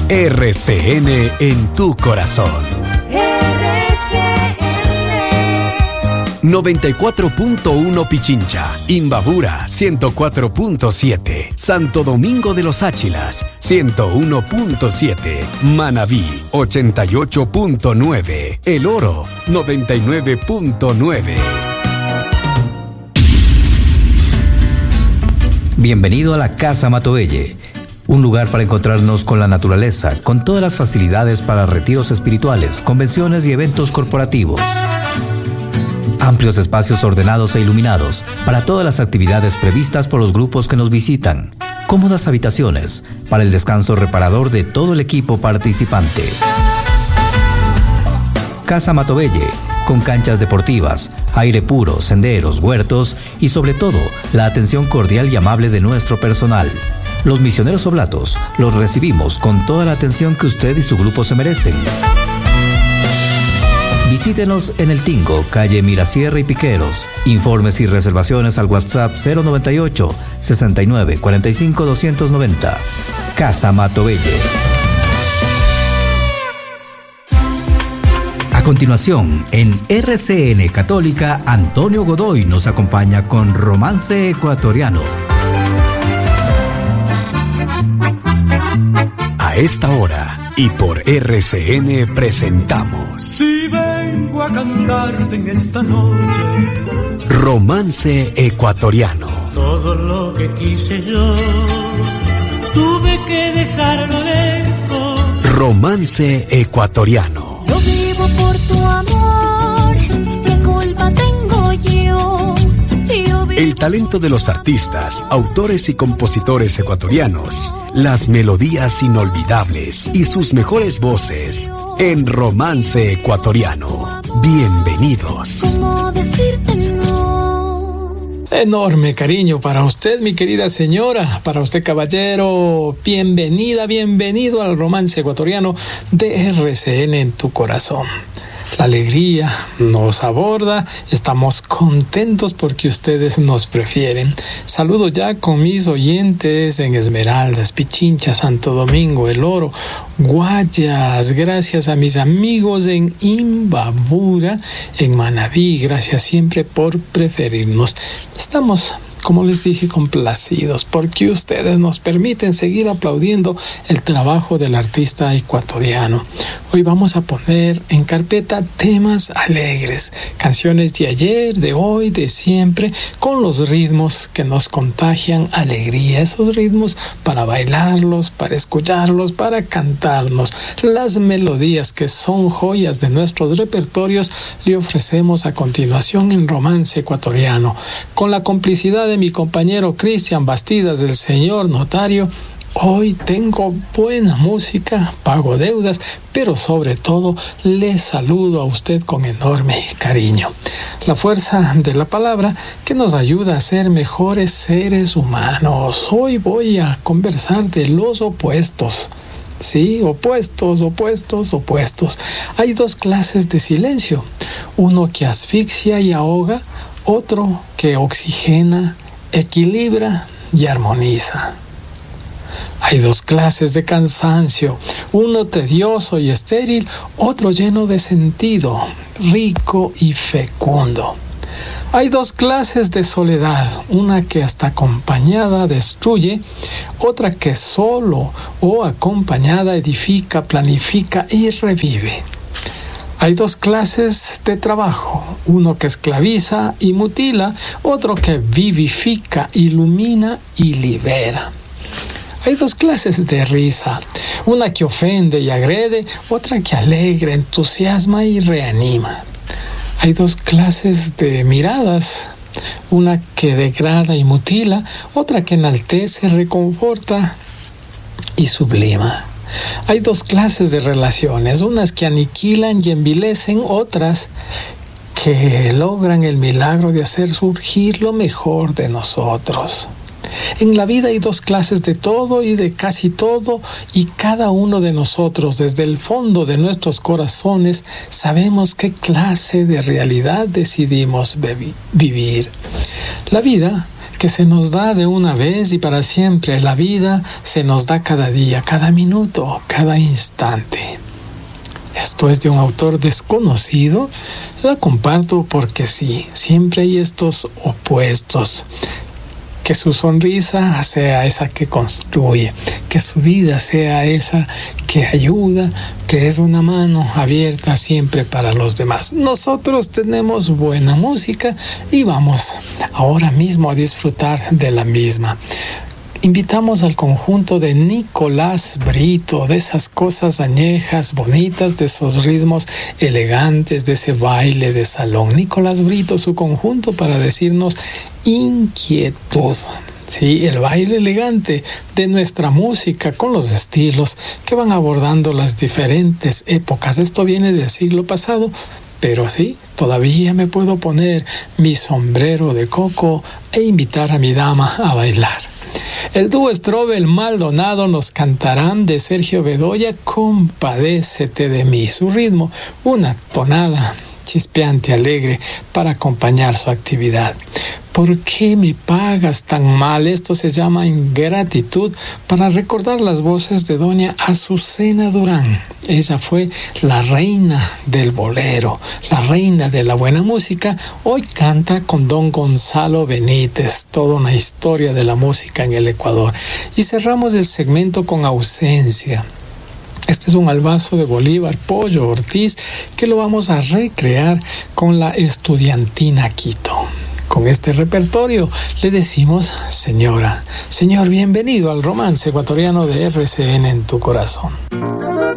RCN en tu corazón. RCN 94.1 Pichincha, Imbabura 104.7, Santo Domingo de los Áchilas 101.7, Manabí 88.9, El Oro 99.9. Bienvenido a la Casa Matovelle, un lugar para encontrarnos con la naturaleza, con todas las facilidades para retiros espirituales, convenciones y eventos corporativos. Amplios espacios ordenados e iluminados para todas las actividades previstas por los grupos que nos visitan. Cómodas habitaciones para el descanso reparador de todo el equipo participante. Casa Matovelle, con canchas deportivas, aire puro, senderos, huertos y sobre todo, la atención cordial y amable de nuestro personal. Los misioneros oblatos los recibimos con toda la atención que usted y su grupo se merecen. Visítenos en El Tingo, calle Mirasierra y Piqueros. Informes y reservaciones al WhatsApp 098 69 45 290. Casa Matovelle. A continuación, en RCN Católica, Antonio Godoy nos acompaña con Romance Ecuatoriano. A esta hora y por RCN presentamos Si vengo a cantarte en esta noche Romance Ecuatoriano. Todo lo que quise yo tuve que dejarlo lejos. Romance Ecuatoriano. Yo vivo por tu amor, ¿qué culpa tengo yo? El talento de los artistas, autores y compositores ecuatorianos, las melodías inolvidables y sus mejores voces en Romance Ecuatoriano. Bienvenidos. ¿Cómo decirte no? Enorme cariño para usted, mi querida señora, para usted, caballero. Bienvenida, bienvenido al Romance Ecuatoriano de RCN en tu corazón. La alegría nos aborda, estamos contentos porque ustedes nos prefieren. Saludo ya con mis oyentes en Esmeraldas, Pichincha, Santo Domingo, El Oro, Guayas. Gracias a mis amigos en Imbabura, en Manabí. Gracias siempre por preferirnos. Estamos, como les dije, complacidos porque ustedes nos permiten seguir aplaudiendo el trabajo del artista ecuatoriano. Hoy vamos a poner en carpeta temas alegres, canciones de ayer, de hoy, de siempre, con los ritmos que nos contagian alegría, esos ritmos para bailarlos, para escucharlos, para cantarnos. Las melodías que son joyas de nuestros repertorios le ofrecemos a continuación en Romance Ecuatoriano, con la complicidad de mi compañero Cristian Bastidas, del señor notario. Hoy tengo buena música, pago deudas, pero sobre todo les saludo a usted con enorme cariño. La fuerza de la palabra que nos ayuda a ser mejores seres humanos. Hoy voy a conversar de los opuestos. Sí, opuestos. Hay dos clases de silencio. Uno que asfixia y ahoga, otro que oxigena, equilibra y armoniza. Hay dos clases de cansancio, uno tedioso y estéril, otro lleno de sentido, rico y fecundo. Hay dos clases de soledad, una que hasta acompañada destruye, otra que solo o acompañada edifica, planifica y revive. Hay dos clases de trabajo, uno que esclaviza y mutila, otro que vivifica, ilumina y libera. Hay dos clases de risa, una que ofende y agrede, otra que alegra, entusiasma y reanima. Hay dos clases de miradas, una que degrada y mutila, otra que enaltece, reconforta y sublima. Hay dos clases de relaciones, unas que aniquilan y envilecen, otras que logran el milagro de hacer surgir lo mejor de nosotros. En la vida hay dos clases de todo y de casi todo, y cada uno de nosotros, desde el fondo de nuestros corazones, sabemos qué clase de realidad decidimos vivir. La vida que se nos da de una vez y para siempre. La vida se nos da cada día, cada minuto, cada instante. Esto es de un autor desconocido. La comparto porque sí, siempre hay estos opuestos. Que su sonrisa sea esa que construye, que su vida sea esa que ayuda, que es una mano abierta siempre para los demás. Nosotros tenemos buena música y vamos ahora mismo a disfrutar de la misma. Invitamos al conjunto de Nicolás Brito, de esas cosas añejas, bonitas, de esos ritmos elegantes, de ese baile de salón. Nicolás Brito, su conjunto para decirnos inquietud. Sí, el baile elegante de nuestra música con los estilos que van abordando las diferentes épocas. Esto viene del siglo pasado, pero sí, todavía me puedo poner mi sombrero de coco e invitar a mi dama a bailar. El dúo Strobel Maldonado nos cantarán de Sergio Bedoya Compadécete de mí. Su ritmo, una tonada chispeante, alegre para acompañar su actividad. ¿Por qué me pagas tan mal? Esto se llama Ingratitud, para recordar las voces de doña Azucena Durán. Ella fue la reina del bolero, la reina de la buena música. Hoy canta con don Gonzalo Benítez, toda una historia de la música en el Ecuador. Y cerramos el segmento con Ausencia. Este es un albazo de Bolívar, Pollo Ortiz, que lo vamos a recrear con la Estudiantina Quito. Con este repertorio le decimos, señora, señor, bienvenido al romance ecuatoriano de RCN en tu corazón.